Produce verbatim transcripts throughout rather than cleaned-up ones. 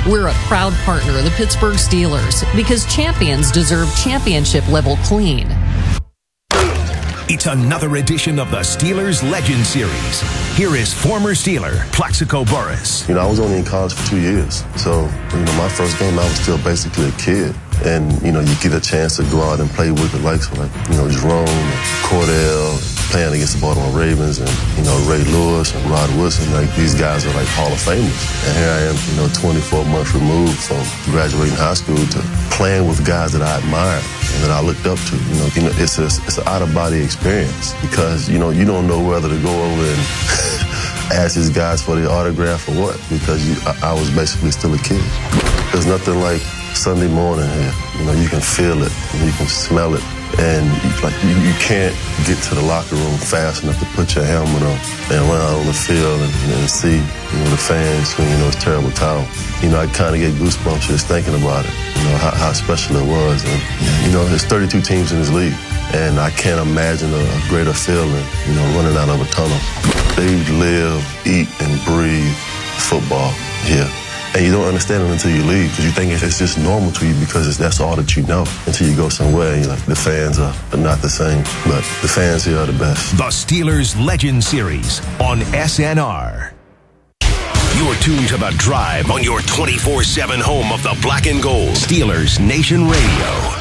We're a proud partner of the Pittsburgh Steelers because champions deserve championship-level clean. It's another edition of the Steelers Legend Series. Here is former Steeler Plaxico Burress. You know, I was only in college for two years. So, you know, my first game, I was still basically a kid. And, you know, you get a chance to go out and play with the likes of, like, you know, Jerome, Cordell, playing against the Baltimore Ravens, and, you know, Ray Lewis and Rod Woodson. Like, these guys are, like, Hall of Famers. And here I am, you know, twenty-four months removed from graduating high school to playing with guys that I admired and that I looked up to. You know, you know it's, a, it's an out-of-body experience because, you know, you don't know whether to go over and ask these guys for the autograph or what, because you, I, I was basically still a kid. There's nothing like Sunday morning here. You know, you can feel it, you can smell it, and you, like you, you can't get to the locker room fast enough to put your helmet on and run out on the field and, and see, you know, the fans swinging those terrible towels. You know, I kind of get goosebumps just thinking about it. You know how, how special it was, and you know, there's thirty-two teams in this league, and I can't imagine a, a greater feeling. You know, running out of a tunnel. They live, eat, and breathe football here. And you don't understand it until you leave because you think it's just normal to you because it's, that's all that you know until you go somewhere and you're like, the fans are, are not the same. But the fans here are the best. The Steelers Legend Series on S N R. You're tuned to The Drive on your twenty-four seven home of the black and gold. Steelers Nation Radio.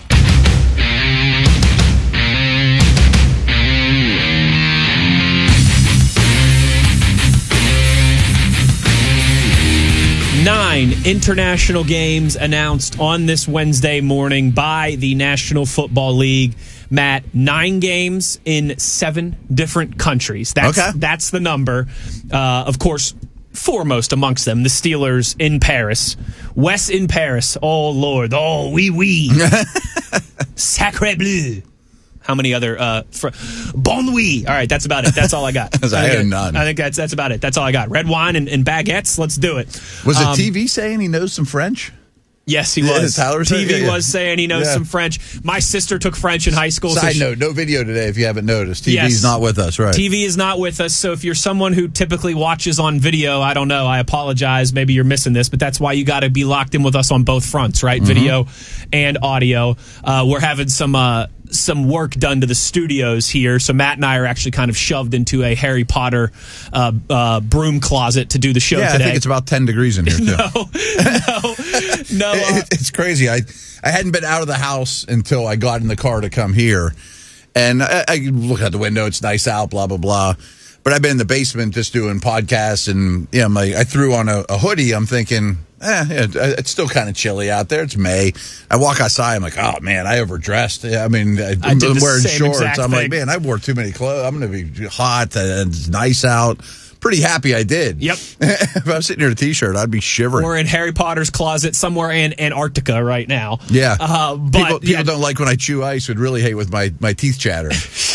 Nine international games announced on this Wednesday morning by the National Football League. Matt, nine games in seven different countries. That's, okay. That's the number. Uh, of course, foremost amongst them, the Steelers in Paris. Wes in Paris. Oh, Lord. Oh, oui, oui. Sacre bleu. How many other uh fr- bon nuit? All right, that's about it. That's all I got. I, I had none. I think that's that's about it. That's all I got. Red wine and, and baguettes. Let's do it. Was um, it T V saying he knows some French? Yes, he Yeah, was. Tyler T V yeah, yeah. was saying he knows Yeah. some French. My sister took French in high school. Side so she, note, no video today if you haven't noticed. T V's Yes. not with us, right? T V is not with us, so if you're someone who typically watches on video, I don't know, I apologize. Maybe you're missing this, but that's why you got to be locked in with us on both fronts, right? Mm-hmm. Video and audio. Uh, we're having some... Uh, some work done to the studios here. So Matt and I are actually kind of shoved into a Harry Potter uh, uh, broom closet to do the show yeah, today. I think it's about ten degrees in here, too. no, no, no. Uh, it, it's crazy. I, I hadn't been out of the house until I got in the car to come here. And I, I look out the window. It's nice out, blah, blah, blah. But I've been in the basement just doing podcasts. And yeah, I'm like, I threw on a, a hoodie. I'm thinking, eh, yeah, it's still kind of chilly out there. It's May. I walk outside. I'm like, oh, man, I overdressed. I mean, I, I I'm did the wearing same shorts. exact I'm thing. like, man, I wore too many clothes. I'm going to be hot and it's nice out. Pretty happy I did. Yep. If I was sitting here in a T-shirt, I'd be shivering. We're in Harry Potter's closet somewhere in Antarctica right now. Yeah. Uh, but people people yeah. don't like when I chew ice. Would really hate with my, my teeth chattering.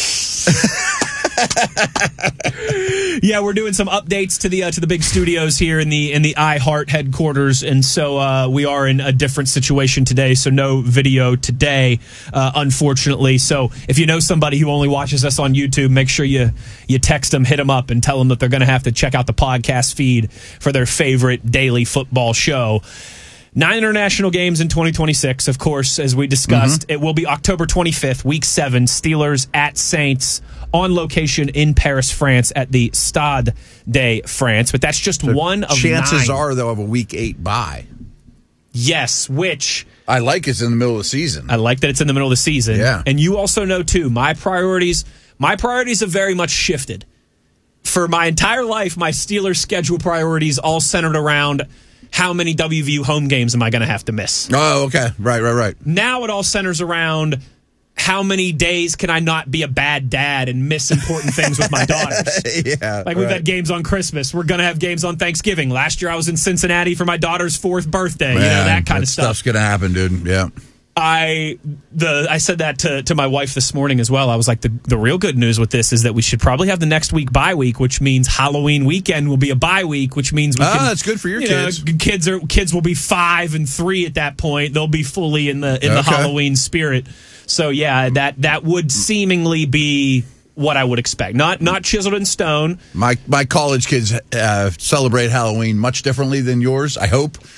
Yeah, we're doing some updates to the uh, to the big studios here in the in the iHeart headquarters, and so uh, we are in a different situation today. So no video today, uh, unfortunately. So if you know somebody who only watches us on YouTube, make sure you you text them, hit them up, and tell them that they're going to have to check out the podcast feed for their favorite daily football show. Nine international games in twenty twenty-six, of course, as we discussed. Mm-hmm. It will be October twenty-fifth, week seven, Steelers at Saints, on location in Paris, France, at the Stade de France. But that's just so one of chances nine. are, though, of a week eight bye. Yes, which... I like it's in the middle of the season. I like that it's in the middle of the season. Yeah. And you also know, too, my priorities, my priorities have very much shifted. For my entire life, my Steelers schedule priorities all centered around... how many W V U home games am I going to have to miss? Oh, okay. Right, right, right. Now it all centers around how many days can I not be a bad dad and miss important things with my daughters? Yeah. Like we've right. had games on Christmas. We're going to have games on Thanksgiving. Last year I was in Cincinnati for my daughter's fourth birthday. Man, you know, that kind that of stuff. Stuff's going to happen, dude. Yeah. I the I said that to, to my wife this morning as well. I was like, the, the real good news with this is that we should probably have the next week bye week, which means Halloween weekend will be a bye week, which means we ah, can, that's good for your you kids. Know, kids are kids will be five and three at that point. They'll be fully in the in the Okay. Halloween spirit. So yeah, that that would seemingly be what I would expect. Not not chiseled in stone. My my college kids uh, celebrate Halloween much differently than yours, I hope.